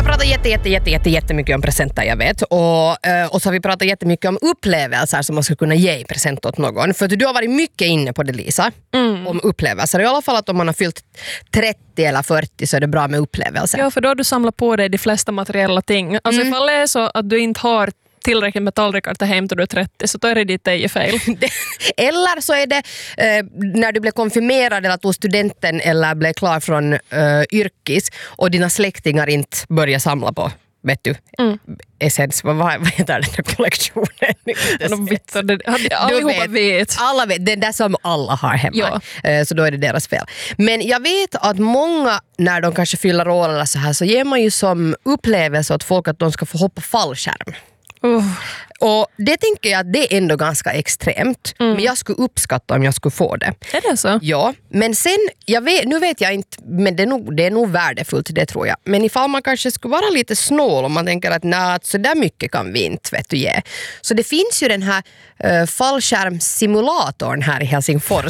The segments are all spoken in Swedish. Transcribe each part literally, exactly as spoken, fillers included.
pratat jätte, jätte, jätte, jätte, jättemycket om presenter, jag vet. Och, och så har vi pratat jättemycket om upplevelser som man ska kunna ge i present åt någon. För du har varit mycket inne på det, Lisa, mm. om upplevelser. I alla fall att om man har fyllt trettio eller fyrtio så är det bra med upplevelser. Ja, för då har du samlat på dig de flesta materiella ting. Alltså mm. ifall det är så att du inte har tillräckligt med tallrikar till hem till du är trettio, så då är det ditt eget fel. Eller så är det eh, när du blev konfirmerad eller tog studenten eller blev klar från eh, yrkis och dina släktingar inte börjar samla på, vet du, mm. essens, vad, vad heter den här kollektionen? De vet, det, allihopa vet, vet. Alla vet, det är det som alla har hemma. Ja. Eh, så då är det deras fel. Men jag vet att många, när de kanske fyller år eller så här, så ger man ju som upplevelse åt folk att de ska få hoppa fallskärm. Uh. Och det tänker jag att det är ändå ganska extremt. Mm. Men jag skulle uppskatta om jag skulle få det. Är det så? Ja, men sen, jag vet, nu vet jag inte, men det är, nog, det är nog värdefullt, det tror jag. Men ifall man kanske skulle vara lite snål om man tänker att nej, så där mycket kan vi inte, vet du, ge. Så det finns ju den här uh, fallskärmsimulatorn här i Helsingfors.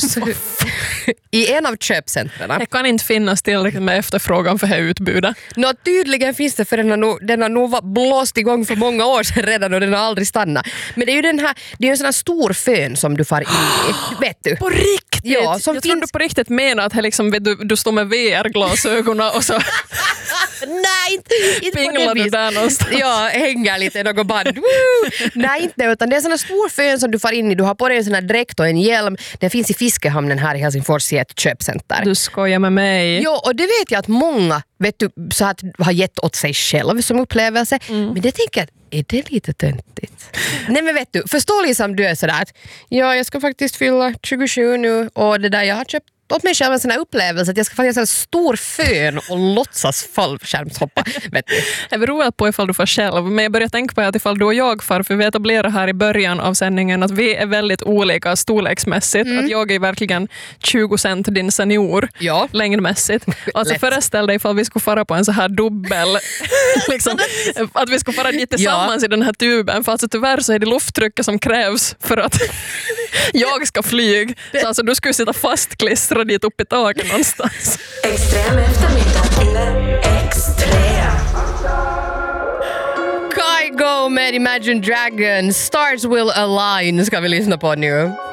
I en av köpcentren. Det kan inte finnas tillräckligt med efterfrågan för det här utbudet. Nå, tydligen finns det, för den har nog, den har nog blåst igång för många år sedan redan och den har aldrig stannat. Men det är ju den här, det är ju en sån här stor fön som du far in i, vet du. På riktigt? Ja, som jag finns... tror du på riktigt menar att liksom, du, du står med V R-glasögonen och så nej, inte, inte pinglar du där någonstans. Ja, hänger lite i något band. Woo! Nej, inte, utan det är en sån här stor fön som du far in i. Du har på dig en sån här dräkt och en hjälm. Den finns i Fiskehamnen här i Helsingfors i ett köpcenter. Du skojar med mig. Jo, och det vet jag att många, vet du, så att har gett åt sig själv som upplevelse. Mm. Men det tänker jag, är det lite töntigt? Nej, men vet du, förstå liksom du är sådär att ja, jag ska faktiskt fylla tjugosju nu och det där jag har köpt åt mig själv en sån här upplevelse att jag ska faktiskt ha en stor fön och låtsas fallskärmshoppa, vet du. Det beror på ifall du får själv, men jag börjar tänka på att ifall du och jag far, för vi etablerar här i början av sändningen att vi är väldigt olika storleksmässigt. Mm. Att jag är verkligen tjugo cent din senior, ja. Längdmässigt. Alltså föreställ dig ifall vi skulle fara på en så här dubbel, liksom, att vi skulle fara dit tillsammans, ja. I den här tuben, för alltså tyvärr så är det lufttrycket som krävs för att jag ska flyga. Så alltså du skulle sitta fastklistrad dit upp i taget någonstans. Extrem eftermiddag eller extrem. Kygo med Imagine Dragons. Stars Will Align ska vi lyssna på nu.